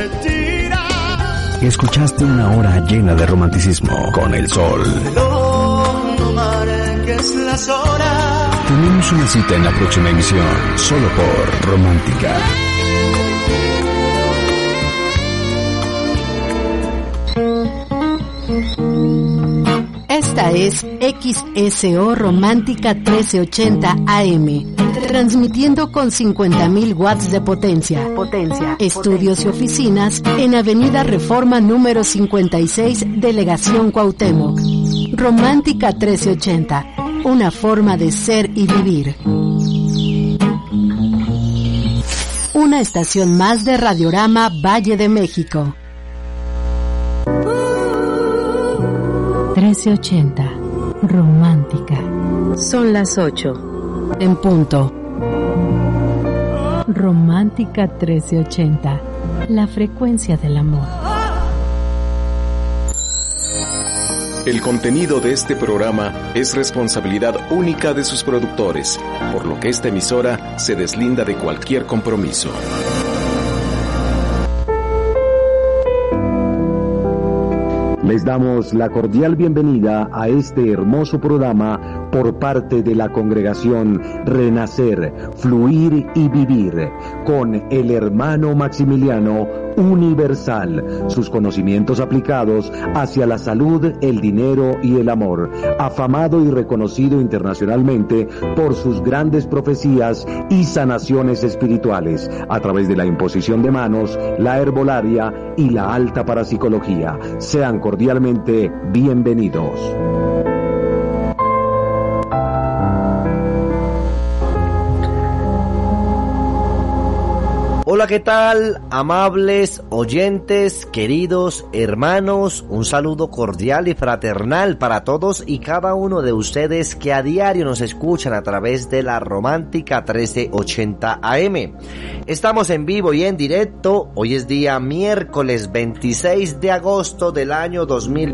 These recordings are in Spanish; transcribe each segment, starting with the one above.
Escuchaste una hora llena de romanticismo con el sol. No marques las horas. Tenemos una cita en la próxima emisión, solo por Romántica. Esta es XSO Romántica 1380 AM, transmitiendo con 50.000 watts de potencia. Estudios y oficinas en Avenida Reforma número 56, Delegación Cuauhtémoc. Romántica 1380, una forma de ser y vivir. Una estación más de Radiorama Valle de México. 1380, Romántica. Son las 8, en punto. Romántica 1380, la frecuencia del amor. El contenido de este programa es responsabilidad única de sus productores, por lo que esta emisora se deslinda de cualquier compromiso. Les damos la cordial bienvenida a este hermoso programa por parte de la congregación Renacer, Fluir y Vivir, con el hermano Maximiliano Universal, sus conocimientos aplicados hacia la salud, el dinero y el amor, afamado y reconocido internacionalmente por sus grandes profecías y sanaciones espirituales, a través de la imposición de manos, la herbolaria y la alta parapsicología. Sean cordialmente bienvenidos. Hola, ¿qué tal? Amables oyentes, queridos hermanos, un saludo cordial y fraternal para todos y cada uno de ustedes que a diario nos escuchan a través de la Romántica 1380 AM. Estamos en vivo y en directo. Hoy es día miércoles 26 de agosto del año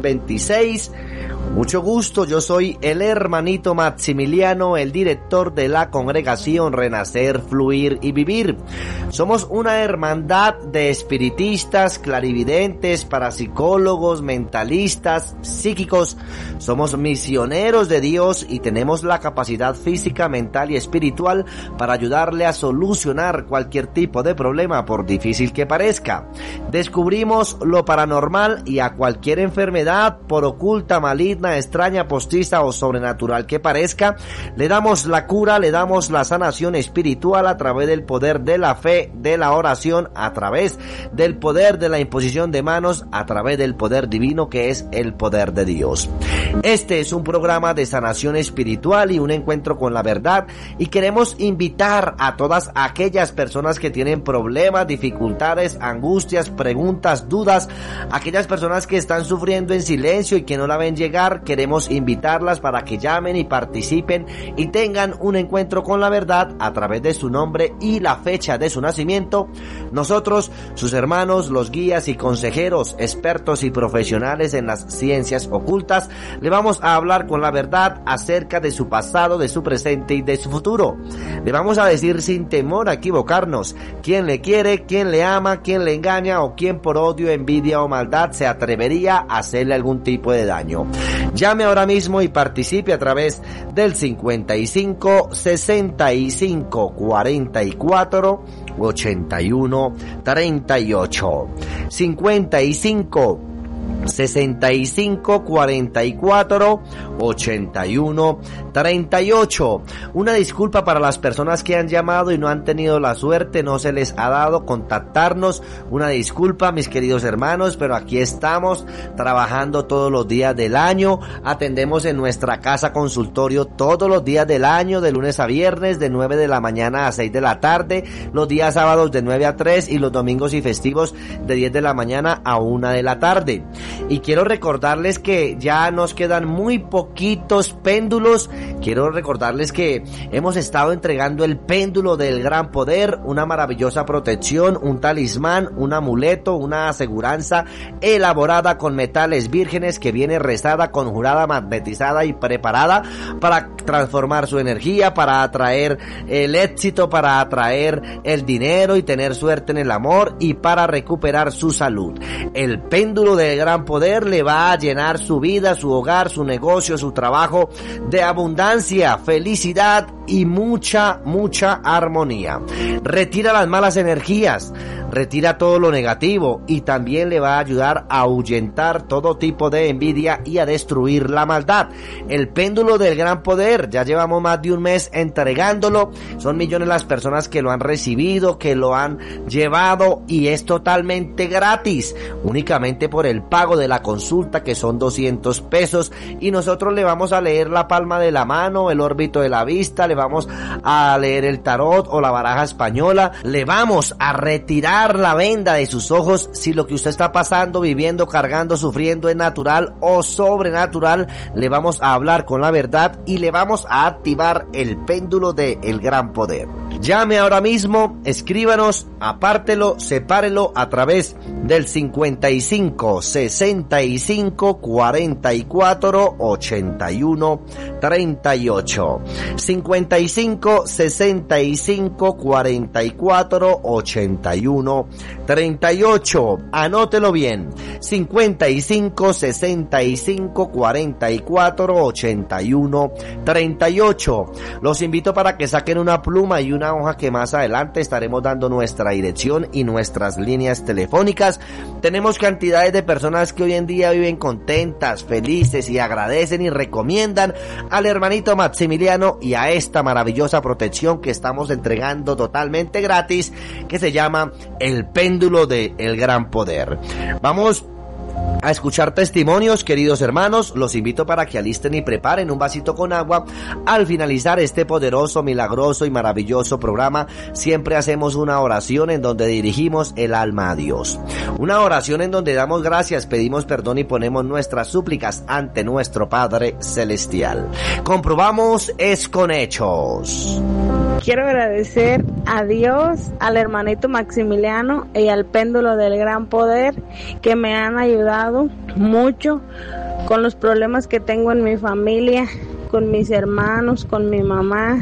2026. Mucho gusto, yo soy el hermanito Maximiliano, el director de la congregación Renacer, Fluir y Vivir. Somos una hermandad de espiritistas, clarividentes, parapsicólogos, mentalistas, psíquicos. Somos misioneros de Dios y tenemos la capacidad física, mental y espiritual para ayudarle a solucionar cualquier tipo de problema, por difícil que parezca. Descubrimos lo paranormal y a cualquier enfermedad, por oculta, maligna, extraña, postiza o sobrenatural que parezca, le damos la cura, le damos la sanación espiritual a través del poder de la fe, de la oración, a través del poder de la imposición de manos, a través del poder divino que es el poder de Dios. Este es un programa de sanación espiritual y un encuentro con la verdad, y queremos invitar a todas aquellas personas que tienen problemas, dificultades, angustias, preguntas, dudas, aquellas personas que están sufriendo en silencio y que no la ven llegar. Queremos invitarlas para que llamen y participen y tengan un encuentro con la verdad a través de su nombre y la fecha de su nacimiento. Nosotros, sus hermanos, los guías y consejeros, expertos y profesionales en las ciencias ocultas, le vamos a hablar con la verdad acerca de su pasado, de su presente y de su futuro. Le vamos a decir sin temor a equivocarnos quién le quiere, quién le ama, quién le engaña o quién por odio, envidia o maldad se atrevería a hacerle algún tipo de daño. Llame ahora mismo y participe a través del 55 65 44 81 38. 55 65 44 81 38. Una disculpa para las personas que han llamado y no han tenido la suerte, no se les ha dado contactarnos. Una disculpa, mis queridos hermanos, pero aquí estamos trabajando todos los días del año. Atendemos en nuestra casa consultorio todos los días del año, de lunes a viernes, de 9 de la mañana a 6 de la tarde, los días sábados de 9 a 3 y los domingos y festivos de 10 de la mañana a 1 de la tarde. y quiero recordarles que ya nos quedan muy poquitos péndulos. Quiero recordarles que hemos estado entregando el péndulo del gran poder, una maravillosa protección, un talismán, un amuleto, una aseguranza elaborada con metales vírgenes que viene rezada, conjurada, magnetizada y preparada para transformar su energía, para atraer el éxito, para atraer el dinero y tener suerte en el amor y para recuperar su salud. El péndulo del gran poder le va a llenar su vida, su hogar, su negocio, su trabajo de abundancia, felicidad y mucha armonía. Retira las malas energías, retira todo lo negativo y también le va a ayudar a ahuyentar todo tipo de envidia y a destruir la maldad. El péndulo del gran poder, ya llevamos más de un mes entregándolo, son millones las personas que lo han recibido, que lo han llevado y es totalmente gratis, únicamente por el pago de la consulta que son 200 pesos y nosotros le vamos a leer la palma de la mano, el órbito de la vista, le vamos a leer el tarot o la baraja española, le vamos a retirar la venda de sus ojos si lo que usted está pasando, viviendo, cargando, sufriendo es natural o sobrenatural. Le vamos a hablar con la verdad y le vamos a activar el péndulo del gran poder. Llame ahora mismo, escríbanos, apártelo, sepárelo a través del 55 65 44 81 38. 55 65 44 81 38. Anótelo bien. 55 65 44 81 38. Los invito para que saquen una pluma y una hoja que más adelante estaremos dando nuestra dirección y nuestras líneas telefónicas. Tenemos cantidades de personas que hoy en día viven contentas, felices y agradecen y recomiendan al hermanito Maximiliano y a esta maravillosa protección que estamos entregando totalmente gratis, que se llama el péndulo del gran poder. Vamos a escuchar testimonios, queridos hermanos. Los invito para que alisten y preparen un vasito con agua. Al finalizar este poderoso, milagroso y maravilloso programa, siempre hacemos una oración en donde dirigimos el alma a Dios. Una oración en donde damos gracias, pedimos perdón y ponemos nuestras súplicas ante nuestro Padre Celestial. Comprobamos es con hechos. Quiero agradecer a Dios, al hermanito Maximiliano y al péndulo del gran poder que me han ayudado mucho con los problemas que tengo en mi familia, con mis hermanos, con mi mamá,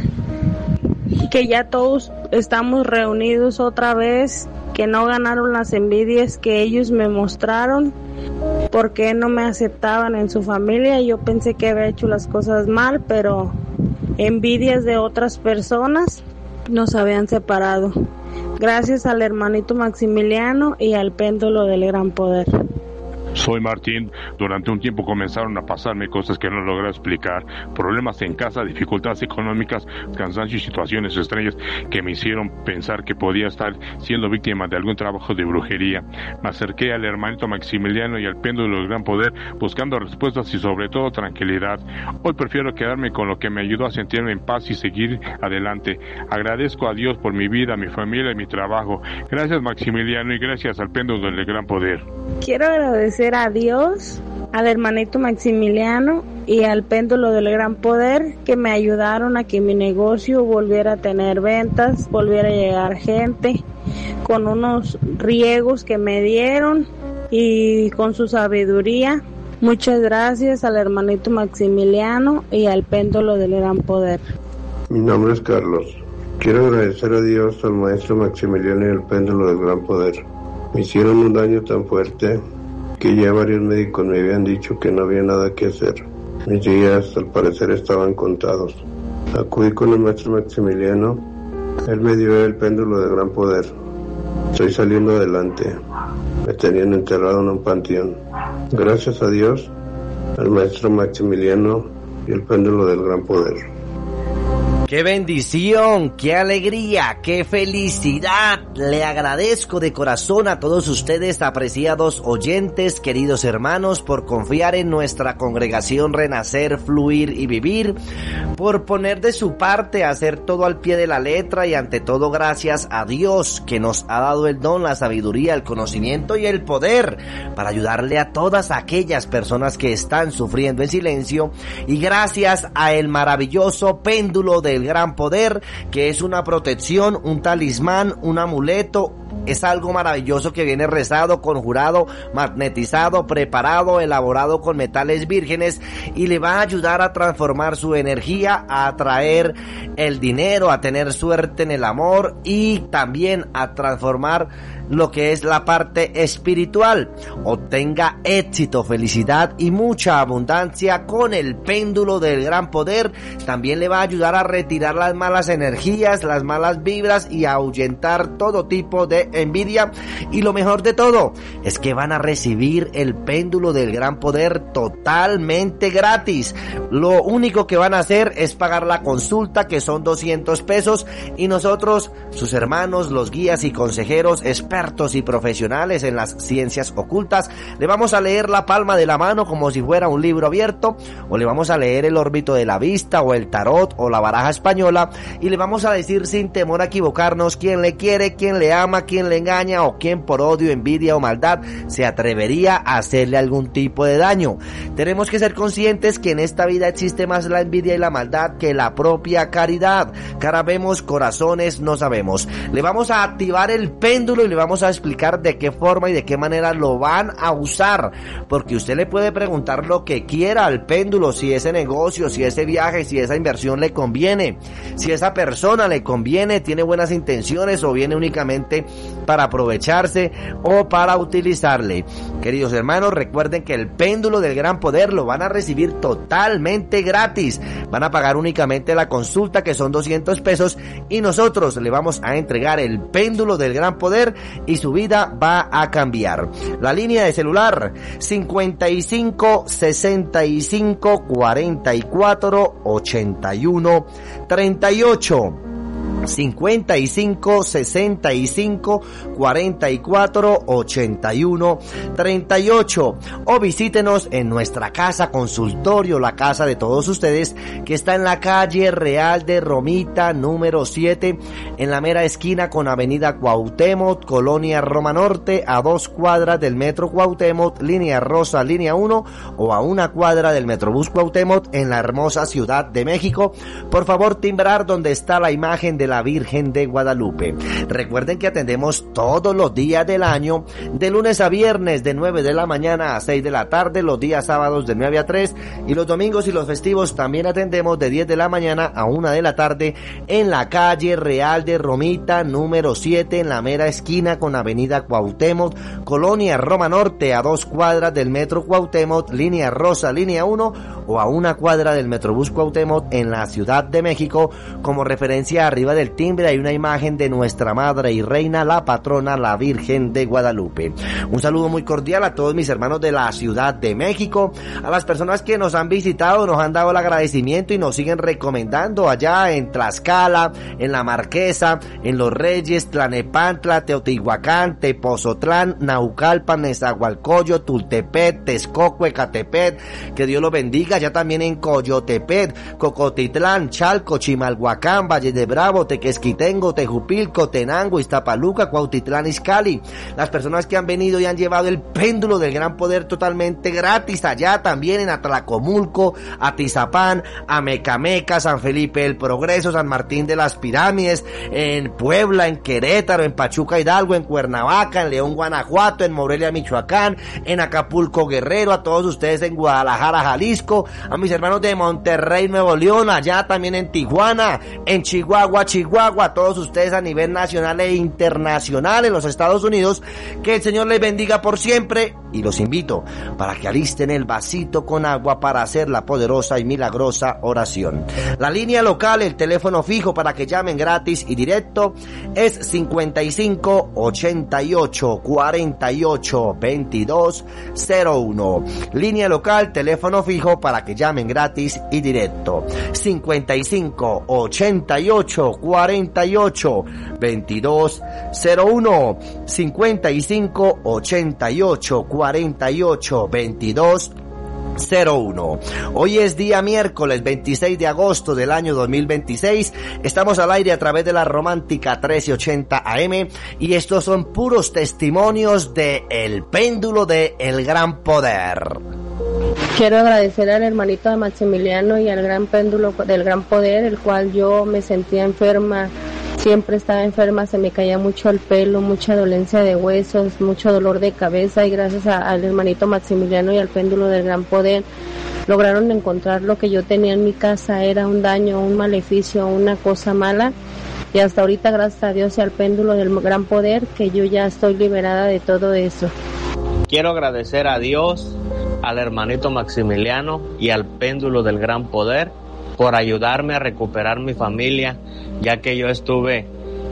que ya todos estamos reunidos otra vez, que no ganaron las envidias que ellos me mostraron porque no me aceptaban en su familia. Yo pensé que había hecho las cosas mal, pero envidias de otras personas nos habían separado. Gracias al hermanito Maximiliano y al péndulo del gran poder. Soy Martín. Durante un tiempo comenzaron a pasarme cosas que no logré explicar, problemas en casa, dificultades económicas, cansancio y situaciones extrañas que me hicieron pensar que podía estar siendo víctima de algún trabajo de brujería. Me acerqué al hermanito Maximiliano y al péndulo del gran poder buscando respuestas y sobre todo tranquilidad. Hoy prefiero quedarme con lo que me ayudó a sentirme en paz y seguir adelante. Agradezco a Dios por mi vida, mi familia y mi trabajo. Gracias Maximiliano y gracias al péndulo del gran poder. Quiero agradecer a Dios, al hermanito Maximiliano y al péndulo del gran poder que me ayudaron a que mi negocio volviera a tener ventas, volviera a llegar gente, con unos riegos que me dieron y con su sabiduría. Muchas gracias al hermanito Maximiliano y al péndulo del gran poder. Mi nombre es Carlos. Quiero agradecer a Dios, al maestro Maximiliano y al péndulo del gran poder. Me hicieron un daño tan fuerte que ya varios médicos me habían dicho que no había nada que hacer. Mis días al parecer estaban contados. Acudí con el maestro Maximiliano, él me dio el péndulo de gran poder. Estoy saliendo adelante, me tenían enterrado en un panteón. Gracias a Dios, al maestro Maximiliano y el péndulo del gran poder. ¡Qué bendición! ¡Qué alegría! ¡Qué felicidad! le agradezco de corazón a todos ustedes, apreciados oyentes, queridos hermanos, por confiar en nuestra congregación Renacer, Fluir y Vivir, por poner de su parte, hacer todo al pie de la letra y ante todo gracias a Dios que nos ha dado el don, la sabiduría, el conocimiento y el poder para ayudarle a todas aquellas personas que están sufriendo en silencio, y gracias a el maravilloso péndulo del gran poder, que es una protección, un talismán, un amuleto. Es algo maravilloso que viene rezado, conjurado, magnetizado, preparado, elaborado con metales vírgenes, y le va a ayudar a transformar su energía, a atraer el dinero, a tener suerte en el amor y también a transformar lo que es la parte espiritual. Obtenga éxito, felicidad y mucha abundancia con el péndulo del gran poder. También le va a ayudar a retirar las malas energías, las malas vibras y a ahuyentar todo tipo de envidia. Y lo mejor de todo es que van a recibir el péndulo del gran poder totalmente gratis. Lo único que van a hacer es pagar la consulta, que son 200 pesos, y nosotros, sus hermanos, los guías y consejeros, expertos y profesionales en las ciencias ocultas, le vamos a leer la palma de la mano como si fuera un libro abierto, o le vamos a leer el órbito de la vista, o el tarot, o la baraja española, y le vamos a decir sin temor a equivocarnos quién le quiere, quién le ama, quién le engaña, o quién por odio, envidia o maldad se atrevería a hacerle algún tipo de daño. Tenemos que ser conscientes que en esta vida existe más la envidia y la maldad que la propia caridad. Cara vemos, corazones no sabemos. Le vamos a activar el péndulo y le vamos a explicar de qué forma y de qué manera lo van a usar, porque usted le puede preguntar lo que quiera al péndulo, si ese negocio, si ese viaje, si esa inversión le conviene, si esa persona le conviene, tiene buenas intenciones o viene únicamente para aprovecharse o para utilizarle. Queridos hermanos, recuerden que el péndulo del gran poder lo van a recibir totalmente gratis. Van a pagar únicamente la consulta, que son 200 pesos, y nosotros le vamos a entregar el péndulo del gran poder y su vida va a cambiar. La línea de celular 55 65 44 81 38. 55 65 44 81 38, o visítenos en nuestra casa consultorio, la casa de todos ustedes, que está en la calle Real de Romita número 7, en la mera esquina con avenida Cuauhtémoc, Colonia Roma Norte, a 2 cuadras del metro Cuauhtémoc, línea rosa, línea 1, o a 1 cuadra del Metrobús Cuauhtémoc, en la hermosa Ciudad de México. Por favor, timbrar donde está la imagen de la Virgen de Guadalupe. Recuerden que atendemos todos los días del año, de lunes a viernes, de 9 de la mañana a 6 de la tarde, los días sábados de 9 a 3, y los domingos y los festivos también atendemos de 10 de la mañana a 1 de la tarde, en la calle Real de Romita número 7, en la mera esquina con avenida Cuauhtémoc, Colonia Roma Norte, a 2 cuadras del metro Cuauhtémoc, línea rosa, línea 1, o a 1 cuadra del Metrobús Cuauhtémoc, en la Ciudad de México. Como referencia, arriba del timbre hay una imagen de nuestra Madre y Reina, la patrona, la Virgen de Guadalupe. Un saludo muy cordial a todos mis hermanos de la Ciudad de México, a las personas que nos han visitado, nos han dado el agradecimiento y nos siguen recomendando allá en Tlaxcala, en La Marquesa, en Los Reyes, Tlanepantla, Teotihuacán, Tepozotlán, Naucalpan, Nezahualcóyotl, Tultepec, Texcoco, Ecatepec. Que Dios los bendiga. Ya también en Coyotepec, Cocotitlán, Chalco, Chimalhuacán, Valle de Bravo, Tequesquitengo, Tejupilco, Tenango, Iztapaluca, Cuautitlán, Izcalli. Las personas que han venido y han llevado el péndulo del gran poder totalmente gratis allá también en Atlacomulco, Atizapán, Amecameca, San Felipe el Progreso, San Martín de las Pirámides, en Puebla, en Querétaro, en Pachuca Hidalgo, en Cuernavaca, en León, Guanajuato, en Morelia, Michoacán, en Acapulco, Guerrero, a todos ustedes en Guadalajara, Jalisco, a mis hermanos de Monterrey, Nuevo León, allá también en Tijuana, en Chihuahua, a todos ustedes a nivel nacional e internacional en los Estados Unidos. Que el Señor les bendiga por siempre y los invito para que alisten el vasito con agua para hacer la poderosa y milagrosa oración. La línea local, el teléfono fijo para que llamen gratis y directo es 55 88 48 22 01. Línea local, teléfono fijo para que llamen gratis y directo. 55 88 48 22 01. 55 88 48 22 01. Hoy es día miércoles 26 de agosto del año 2026. Estamos al aire a través de la Romántica 1380 AM y estos son puros testimonios de El Péndulo de El Gran Poder. Quiero agradecer al hermanito de Maximiliano y al Gran Péndulo del Gran Poder, el cual yo me sentía enferma. Siempre estaba enferma, se me caía mucho el pelo, mucha dolencia de huesos, mucho dolor de cabeza, y gracias al hermanito Maximiliano y al Péndulo del Gran Poder lograron encontrar lo que yo tenía en mi casa. Era un daño, un maleficio, una cosa mala, y hasta ahorita, gracias a Dios y al Péndulo del Gran Poder, que yo ya estoy liberada de todo eso. Quiero agradecer a Dios, al hermanito Maximiliano y al Péndulo del Gran Poder por ayudarme a recuperar mi familia, ya que yo estuve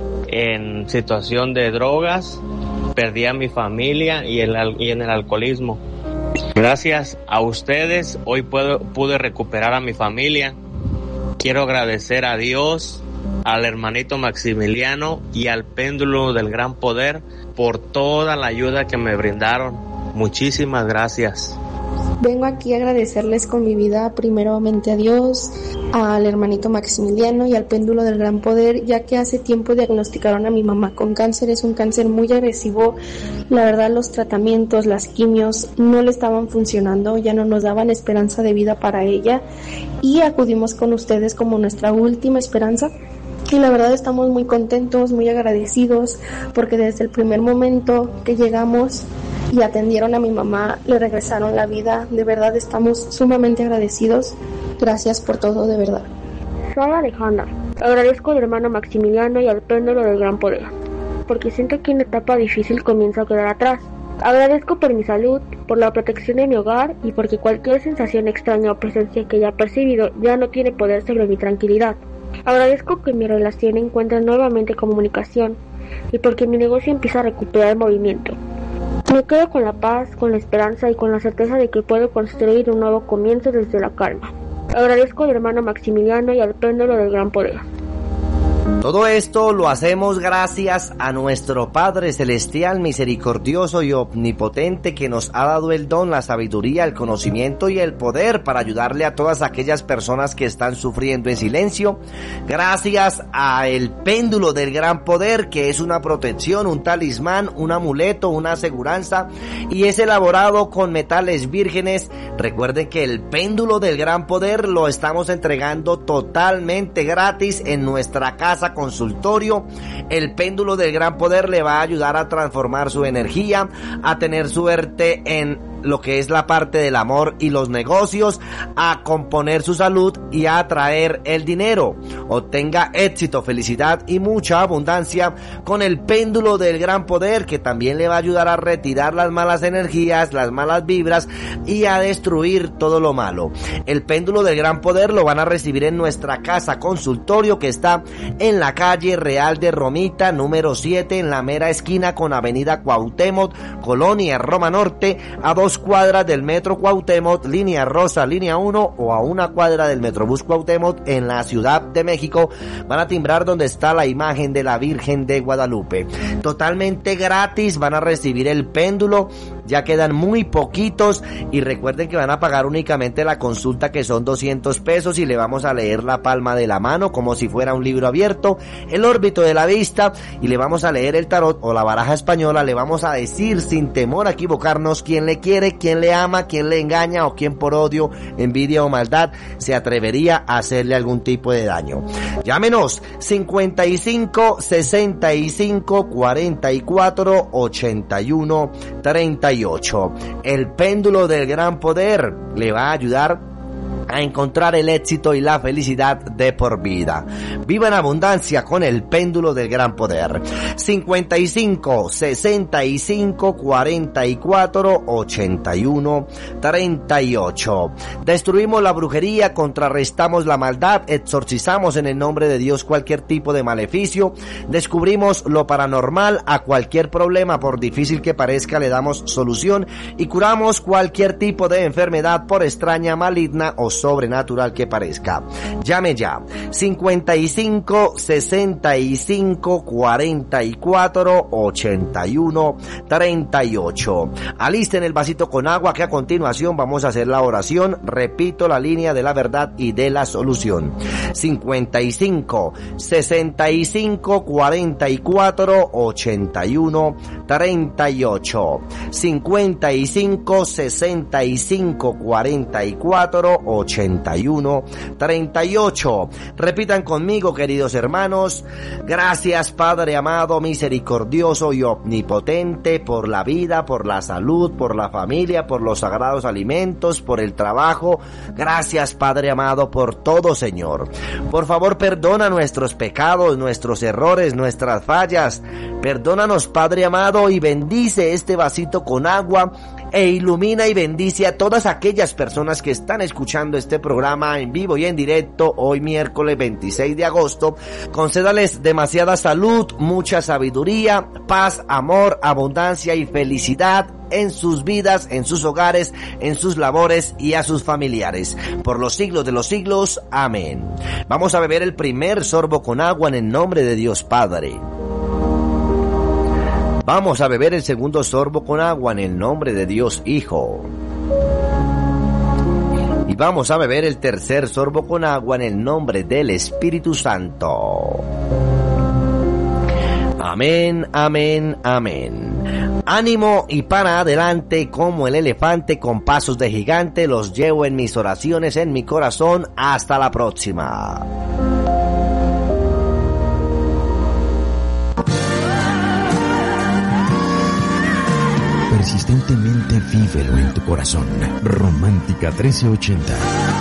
en situación de drogas, perdí a mi familia y en el alcoholismo. Gracias a ustedes hoy pude recuperar a mi familia. Quiero agradecer a Dios, al hermanito Maximiliano y al Péndulo del Gran Poder por toda la ayuda que me brindaron. Muchísimas gracias. Vengo aquí a agradecerles con mi vida primeramente a Dios, al hermanito Maximiliano y al Péndulo del Gran Poder, ya que hace tiempo diagnosticaron a mi mamá con cáncer. Es un cáncer muy agresivo. La verdad, los tratamientos, las quimios no le estaban funcionando, ya no nos daban esperanza de vida para ella, y acudimos con ustedes como nuestra última esperanza. Y la verdad estamos muy contentos, muy agradecidos, porque desde el primer momento que llegamos y atendieron a mi mamá, le regresaron la vida. De verdad estamos sumamente agradecidos. Gracias por todo, de verdad. Soy Alejandra. Agradezco al hermano Maximiliano y al Péndulo del Gran Poder, porque siento que una etapa difícil comienza a quedar atrás. Agradezco por mi salud, por la protección de mi hogar y porque cualquier sensación extraña o presencia que haya percibido ya no tiene poder sobre mi tranquilidad. Agradezco que mi relación encuentre nuevamente comunicación y porque mi negocio empieza a recuperar el movimiento. Me quedo con la paz, con la esperanza y con la certeza de que puedo construir un nuevo comienzo desde la calma. Agradezco al hermano Maximiliano y al Péndulo del Gran Poder. Todo esto lo hacemos gracias a nuestro Padre Celestial, misericordioso y omnipotente, que nos ha dado el don, la sabiduría, el conocimiento y el poder para ayudarle a todas aquellas personas que están sufriendo en silencio. Gracias a el Péndulo del Gran Poder, que es una protección, un talismán, un amuleto, una aseguranza, y es elaborado con metales vírgenes. Recuerden que el Péndulo del Gran Poder lo estamos entregando totalmente gratis en nuestra casa consultorio. El Péndulo del Gran Poder le va a ayudar a transformar su energía, a tener suerte en lo que es la parte del amor y los negocios, a componer su salud y a atraer el dinero. Obtenga éxito, felicidad y mucha abundancia con el Péndulo del Gran Poder, que también le va a ayudar a retirar las malas energías, las malas vibras y a destruir todo lo malo. El Péndulo del Gran Poder lo van a recibir en nuestra casa consultorio, que está en la calle Real de Romita, número 7, en la mera esquina con avenida Cuauhtémoc, Colonia Roma Norte, a 2 cuadras del Metro Cuauhtémoc, línea rosa, línea 1, o a 1 cuadra del Metrobús Cuauhtémoc en la Ciudad de México. Van a timbrar donde está la imagen de la Virgen de Guadalupe. Totalmente gratis van a recibir el péndulo. Ya quedan muy poquitos y recuerden que van a pagar únicamente la consulta, que son 200 pesos, y le vamos a leer la palma de la mano como si fuera un libro abierto, el órbito de la vista, y le vamos a leer el tarot o la baraja española. Le vamos a decir sin temor a equivocarnos quién le quiere, quién le ama, quién le engaña o quién por odio, envidia o maldad se atrevería a hacerle algún tipo de daño. Llámenos 55 65 44 81 38. El Péndulo del Gran Poder le va a ayudar a encontrar el éxito y la felicidad de por vida. Viva en abundancia con el péndulo del gran poder. 55 65 44 81 38. Destruimos la brujería, contrarrestamos la maldad, exorcizamos en el nombre de Dios cualquier tipo de maleficio, descubrimos lo paranormal, a cualquier problema, por difícil que parezca, le damos solución y curamos cualquier tipo de enfermedad, por extraña, maligna o sobrenatural que parezca. Llame ya. 55 65 44 81 38. Alisten el vasito con agua, que a continuación vamos a hacer la oración. Repito la línea de la verdad y de la solución. 55 65 44 81 38. 55 65 44 81 38. Repitan conmigo, queridos hermanos. Gracias, Padre amado, misericordioso y omnipotente, por la vida, por la salud, por la familia, por los sagrados alimentos, por el trabajo. Gracias, Padre amado, por todo, Señor. Por favor, perdona nuestros pecados, nuestros errores, nuestras fallas. Perdónanos, Padre amado, y bendice este vasito con agua e ilumina y bendice a todas aquellas personas que están escuchando este programa en vivo y en directo hoy miércoles 26 de agosto. Concédales demasiada salud, mucha sabiduría, paz, amor, abundancia y felicidad en sus vidas, en sus hogares, en sus labores y a sus familiares. Por los siglos de los siglos. Amén. Vamos a beber el primer sorbo con agua en el nombre de Dios Padre. Vamos a beber el segundo sorbo con agua en el nombre de Dios Hijo. Y vamos a beber el tercer sorbo con agua en el nombre del Espíritu Santo. Amén, amén, amén. Ánimo y para adelante como el elefante con pasos de gigante. Los llevo en mis oraciones, en mi corazón. Hasta la próxima. Persistentemente vívelo en tu corazón. Romántica 1380.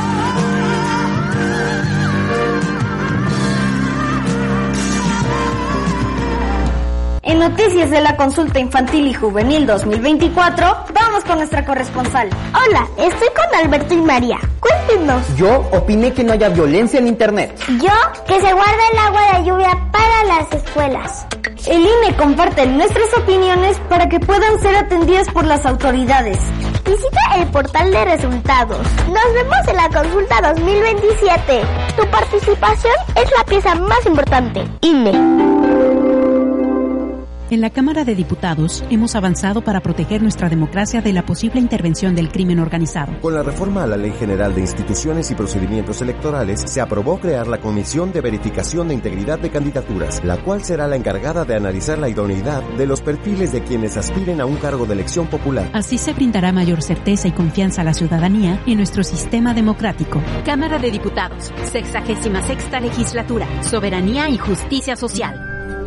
En noticias de la consulta infantil y juvenil 2024, vamos con nuestra corresponsal. Hola, estoy con Alberto y María. Cuéntenos. Yo opiné que no haya violencia en internet. Yo, que se guarde el agua de lluvia para las escuelas. El INE comparte nuestras opiniones para que puedan ser atendidas por las autoridades. Visita el portal de resultados. Nos vemos en la consulta 2027. Tu participación es la pieza más importante. INE. En la Cámara de Diputados hemos avanzado para proteger nuestra democracia de la posible intervención del crimen organizado. Con la reforma a la Ley General de Instituciones y Procedimientos Electorales, se aprobó crear la Comisión de Verificación de Integridad de Candidaturas, la cual será la encargada de analizar la idoneidad de los perfiles de quienes aspiren a un cargo de elección popular. Así se brindará mayor certeza y confianza a la ciudadanía en nuestro sistema democrático. Cámara de Diputados, 66ª Legislatura, Soberanía y Justicia Social.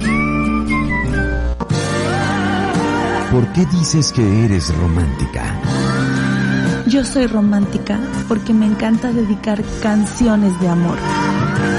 ¿Por qué dices que eres romántica? Yo soy romántica porque me encanta dedicar canciones de amor.